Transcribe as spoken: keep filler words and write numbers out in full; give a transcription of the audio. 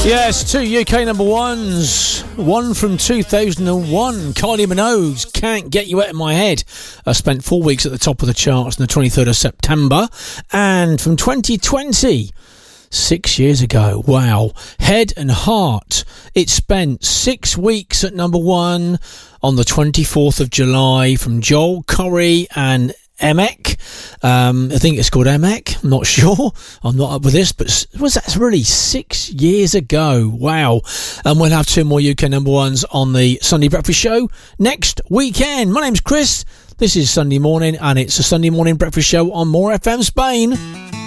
Yes, two U K number ones. One from two thousand one, Kylie Minogue's Can't Get You Out of My Head. I spent four weeks at the top of the charts on the twenty-third of September. And from twenty twenty, six years ago, wow, Head and Heart. It spent six weeks at number one on the twenty-fourth of July from Joel Corry and Emek. Um, I think it's called Emek. I'm not sure. I'm not up with this, but was that really six years ago? Wow. And we'll have two more U K number ones on the Sunday Breakfast Show next weekend. My name's Chris. This is Sunday Morning, and it's a Sunday Morning Breakfast Show on More F M Spain.